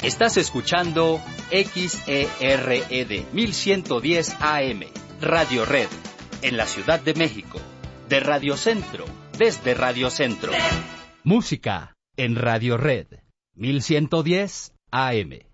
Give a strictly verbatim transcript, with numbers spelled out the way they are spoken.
Estás escuchando X E R E D mil ciento diez A M, Radio Red, en la Ciudad de México. De Radio Centro, desde Radio Centro. Música en Radio Red, mil ciento diez A M.